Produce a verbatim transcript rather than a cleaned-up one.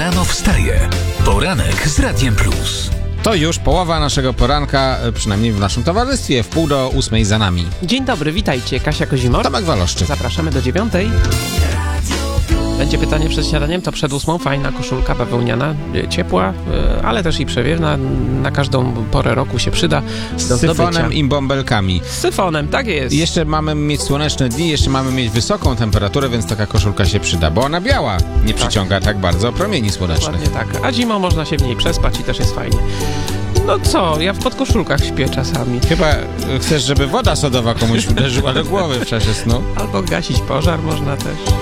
Rano wstaje. Poranek z Radiem Plus. To już połowa naszego poranka, przynajmniej w naszym towarzystwie. W pół do ósmej za nami. Dzień dobry, witajcie. Kasia Kozimor. Tomek Waloszczyk. Zapraszamy do dziewiątej. Będzie pytanie przed śniadaniem, to przed ósmą. Fajna koszulka bawełniana, ciepła, ale też i przewiewna. Na każdą porę roku się przyda. Z do syfonem zdobycia. i bąbelkami. Z syfonem, tak jest. Jeszcze mamy mieć słoneczne dni, jeszcze mamy mieć wysoką temperaturę, więc taka koszulka się przyda, bo ona biała nie przyciąga tak bardzo promieni słonecznych. Dokładnie tak. A zimą można się w niej przespać i też jest fajnie. No co, ja w podkoszulkach śpię czasami. Chyba chcesz, żeby woda sodowa komuś uderzyła do głowy w czasie snu? Albo gasić pożar można też.